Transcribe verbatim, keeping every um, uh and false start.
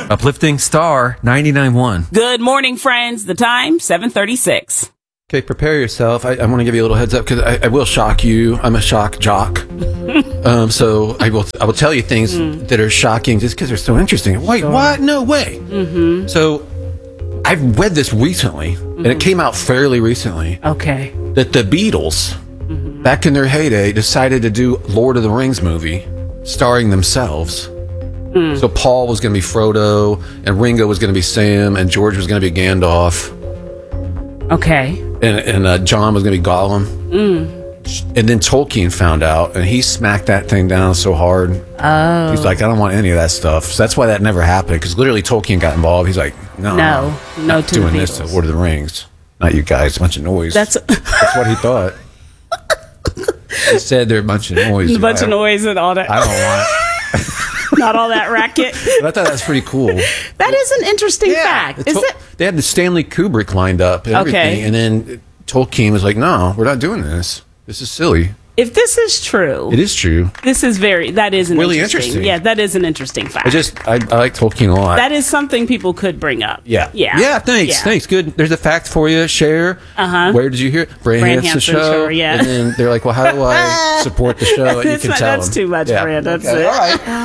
Uplifting Star ninety-nine point one. Good morning, friends. The time, seven thirty-six. Okay, prepare yourself. I, I want to give you a little heads up because I, I will shock you. I'm a shock jock. um, so I will I will tell you things mm. that are shocking just because they're so interesting. Wait, sure. What? No way. Mm-hmm. So I've read this recently, mm-hmm. and it came out fairly recently. Okay. That the Beatles, mm-hmm. back in their heyday, decided to do Lord of the Rings movie starring themselves. Mm. So Paul was going to be Frodo, and Ringo was going to be Sam, and George was going to be Gandalf. Okay. And, and uh, John was going to be Gollum. Mm. And then Tolkien found out, and he smacked that thing down so hard. Oh. He's like, I don't want any of that stuff. So that's why that never happened, because literally Tolkien got involved. He's like, no, no, no, not to doing the this Beatles. to Lord of the Rings. Not you guys, a bunch of noise. That's that's what he thought. He said they're a bunch of noise. A bunch of noise and all that. I don't want not all that racket. But I thought that's pretty cool. That is an interesting yeah, fact. Is to- it? They had the Stanley Kubrick lined up and everything, Okay. and then Tolkien was like, "No, we're not doing this. This is silly." If this is true, It is true. this is very. That is an Really interesting. interesting. Yeah, that is an interesting fact. I just I, I like Tolkien a lot. that is something people could bring up. yeah, Yeah. yeah. Thanks, Yeah. thanks. Good. There's a fact for you. Share. Uh huh. Where did you hear? it? Brand Brand Hanson Hanson show. show, yeah. And then they're like, "Well, how do I support the show?" You That's can not- tell that's them. too much, Yeah. Brand. That's Okay. it. All right.